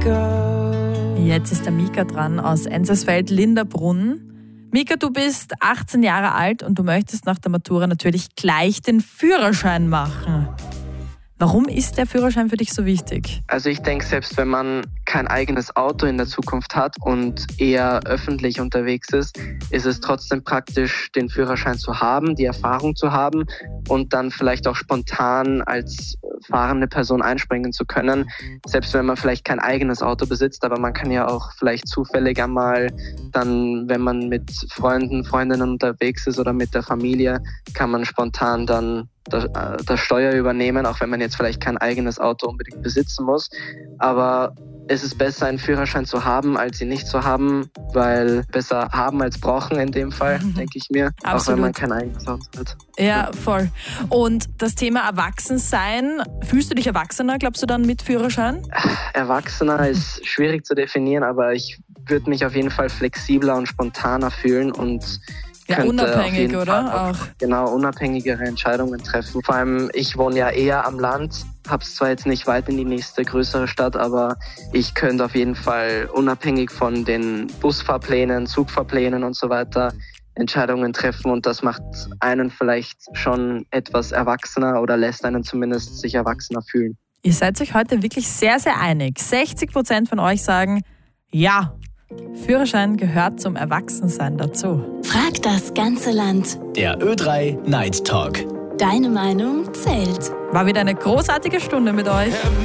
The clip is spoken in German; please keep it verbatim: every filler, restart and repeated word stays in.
go. Jetzt ist der Mika dran aus Enzersfeld-Linderbrunn. Mika, du bist achtzehn Jahre alt und du möchtest nach der Matura natürlich gleich den Führerschein machen. Warum ist der Führerschein für dich so wichtig? Also ich denke, selbst wenn man kein eigenes Auto in der Zukunft hat und eher öffentlich unterwegs ist, ist es trotzdem praktisch, den Führerschein zu haben, die Erfahrung zu haben und dann vielleicht auch spontan als fahrende Person einspringen zu können. Selbst wenn man vielleicht kein eigenes Auto besitzt, aber man kann ja auch vielleicht zufällig einmal dann, wenn man mit Freunden, Freundinnen unterwegs ist oder mit der Familie, kann man spontan dann das Steuer übernehmen, auch wenn man jetzt vielleicht kein eigenes Auto unbedingt besitzen muss. Aber es ist besser, einen Führerschein zu haben, als ihn nicht zu haben, weil besser haben als brauchen in dem Fall, denke ich mir. Absolut. Auch wenn man kein eigenes Auto hat. Ja, voll. Und das Thema Erwachsensein, fühlst du dich erwachsener, glaubst du, dann mit Führerschein? Erwachsener ist schwierig zu definieren, aber ich würde mich auf jeden Fall flexibler und spontaner fühlen und ja, unabhängig, oder? Auch, auch genau, unabhängigere Entscheidungen treffen. Vor allem, ich wohne ja eher am Land, habe es zwar jetzt nicht weit in die nächste größere Stadt, aber ich könnte auf jeden Fall unabhängig von den Busfahrplänen, Zugfahrplänen und so weiter Entscheidungen treffen und das macht einen vielleicht schon etwas erwachsener oder lässt einen zumindest sich erwachsener fühlen. Ihr seid euch heute wirklich sehr, sehr einig. sechzig Prozent von euch sagen, ja, Führerschein gehört zum Erwachsensein dazu. Frag das ganze Land. Der Ö drei Night Talk. Deine Meinung zählt. War wieder eine großartige Stunde mit euch.